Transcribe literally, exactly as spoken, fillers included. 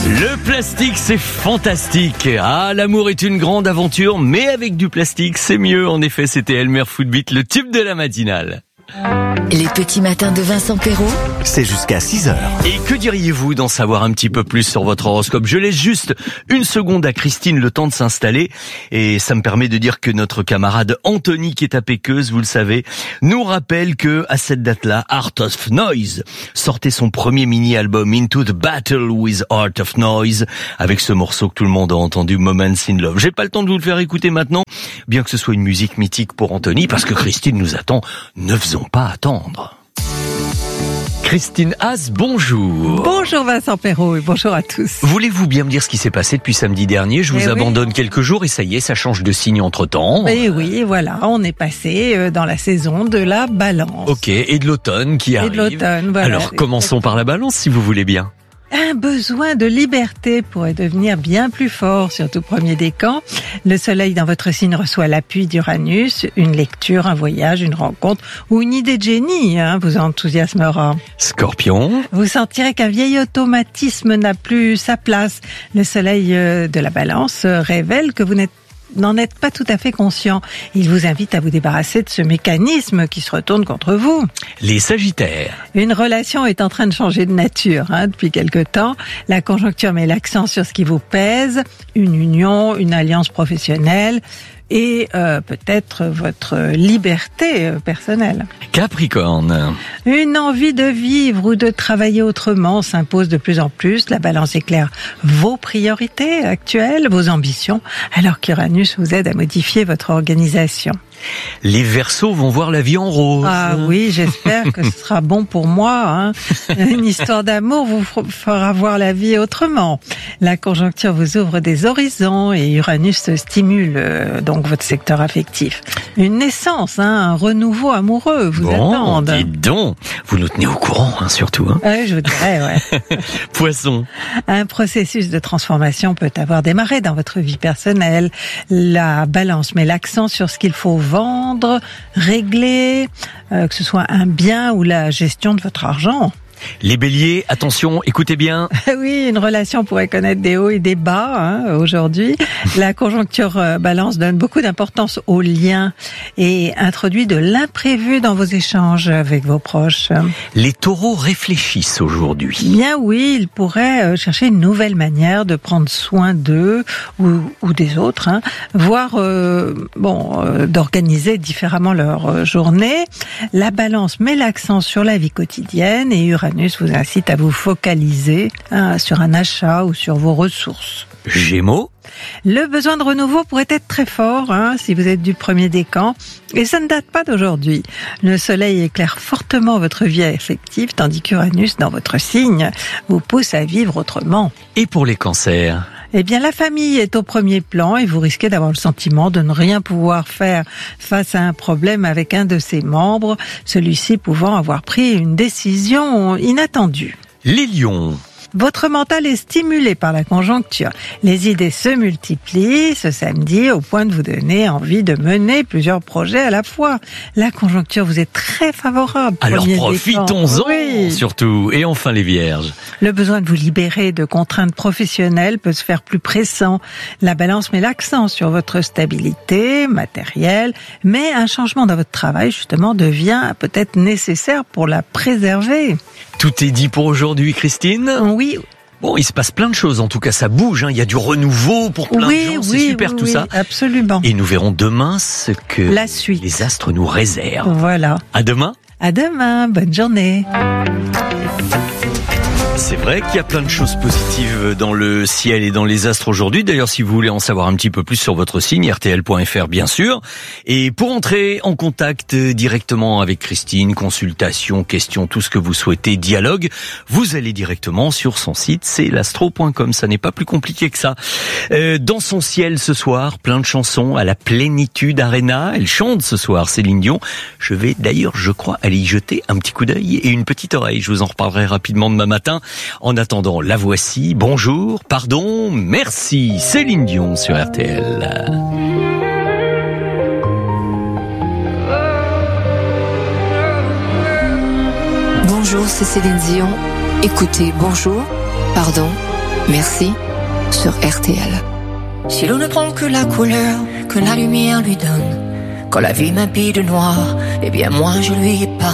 Le plastique, c'est fantastique. Ah, l'amour est une grande aventure, mais avec du plastique, c'est mieux. En effet, c'était Elmer Footbeat, le tube de la matinale. Les petits matins de Vincent Perrault, c'est jusqu'à six heures. Et que diriez-vous d'en savoir un petit peu plus sur votre horoscope? Je laisse juste une seconde à Christine, le temps de s'installer. Et ça me permet de dire que notre camarade Anthony, qui est à Péqueuse, vous le savez, nous rappelle que à cette date-là, Art of Noise sortait son premier mini-album Into the Battle with Art of Noise, avec ce morceau que tout le monde a entendu, Moments in Love. J'ai pas le temps de vous le faire écouter maintenant, bien que ce soit une musique mythique pour Anthony, parce que Christine nous attend. Ne faisons pas attendre. Christine Haas, bonjour. Bonjour Vincent Perrault et bonjour à tous. Voulez-vous bien me dire ce qui s'est passé depuis samedi dernier? Je vous eh abandonne oui. quelques jours et ça y est, ça change de signe entre-temps. Et oui, voilà, on est passé dans la saison de la balance. Ok, et de l'automne qui Et arrive. de l'automne, voilà. Alors, commençons par la balance, si vous voulez bien. Un besoin de liberté pourrait devenir bien plus fort, surtout premier décan. Le soleil dans votre signe reçoit l'appui d'Uranus. Une lecture, un voyage, une rencontre ou une idée de génie hein, vous enthousiasmera. Scorpion. Vous sentirez qu'un vieil automatisme n'a plus sa place. Le soleil de la balance révèle que vous n'êtes n'en êtes pas tout à fait conscient. Il vous invite à vous débarrasser de ce mécanisme qui se retourne contre vous. Les Sagittaires. Une relation est en train de changer de nature hein, depuis quelque temps. La conjoncture met l'accent sur ce qui vous pèse, une union, une alliance professionnelle et euh, peut-être votre liberté euh, personnelle. Capricorne. Une envie de vivre ou de travailler autrement s'impose de plus en plus. La balance éclaire vos priorités actuelles, vos ambitions, alors qu'Uranus vous aide à modifier votre organisation. Les Verseaux vont voir la vie en rose. Ah oui, j'espère que ce sera bon pour moi. Hein. Une histoire d'amour vous fera voir la vie autrement. La conjoncture vous ouvre des horizons et Uranus stimule euh, donc votre secteur affectif. Une naissance, hein, un renouveau amoureux vous bon, attendent. Dites donc, vous nous tenez au courant hein, surtout. Hein. Oui, je vous dirais, ouais. Poisson. Un processus de transformation peut avoir démarré dans votre vie personnelle. La balance met l'accent sur ce qu'il faut vendre, régler, euh, que ce soit un bien ou la gestion de votre argent. Les Béliers, attention, écoutez bien. Oui, une relation pourrait connaître des hauts et des bas hein, aujourd'hui. La conjoncture euh, balance donne beaucoup d'importance aux liens et introduit de l'imprévu dans vos échanges avec vos proches. Les Taureaux réfléchissent aujourd'hui. Bien oui, ils pourraient euh, chercher une nouvelle manière de prendre soin d'eux ou, ou des autres, hein, voire euh, bon, euh, d'organiser différemment leur euh, journée. La balance met l'accent sur la vie quotidienne et Uranus vous incite à vous focaliser hein, sur un achat ou sur vos ressources. Gémeaux. Le besoin de renouveau pourrait être très fort hein, si vous êtes du premier décan et ça ne date pas d'aujourd'hui. Le soleil éclaire fortement votre vie affective tandis qu'Uranus dans votre signe vous pousse à vivre autrement. Et pour les Cancers? Eh bien, la famille est au premier plan et vous risquez d'avoir le sentiment de ne rien pouvoir faire face à un problème avec un de ses membres, celui-ci pouvant avoir pris une décision inattendue. Les Lions. Votre mental est stimulé par la conjoncture. Les idées se multiplient ce samedi au point de vous donner envie de mener plusieurs projets à la fois. La conjoncture vous est très favorable. Alors profitons-en oui. surtout. Et enfin les Vierges. Le besoin de vous libérer de contraintes professionnelles peut se faire plus pressant. La balance met l'accent sur votre stabilité matérielle, mais un changement dans votre travail justement devient peut-être nécessaire pour la préserver. Tout est dit pour aujourd'hui, Christine. Oui. Bon, il se passe plein de choses. En tout cas, ça bouge. Hein. Il y a du renouveau pour plein oui, de gens. Oui, c'est super oui, tout oui, ça. Absolument. Et nous verrons demain ce que La suite. les astres nous réservent. Voilà. À demain. À demain. Bonne journée. C'est vrai qu'il y a plein de choses positives dans le ciel et dans les astres aujourd'hui. D'ailleurs, si vous voulez en savoir un petit peu plus sur votre signe, R T L point F R bien sûr. Et pour entrer en contact directement avec Christine, consultation, questions, tout ce que vous souhaitez, dialogue, vous allez directement sur son site, c'est l'astro point com. Ça n'est pas plus compliqué que ça. Euh, dans son ciel ce soir, plein de chansons à la Plénitude Arena. Elle chante ce soir, Céline Dion. Je vais d'ailleurs, je crois, aller y jeter un petit coup d'œil et une petite oreille. Je vous en reparlerai rapidement demain matin. En attendant, la voici. Bonjour, pardon, merci. Céline Dion sur R T L. Bonjour, c'est Céline Dion. Écoutez, bonjour, pardon, Merci sur R T L. Si l'on ne prend que la couleur que la lumière lui donne, quand la vie m'habille de noir, eh bien moi je lui épargne.